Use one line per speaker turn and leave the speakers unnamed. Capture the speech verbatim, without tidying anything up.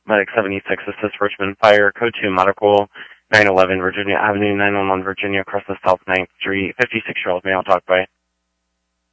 Medic seventy-six, assist Richmond Fire, code two, medical, nine eleven Virginia Avenue, nine one one Virginia, across the South ninth Street, fifty-six-year-old male, talk by.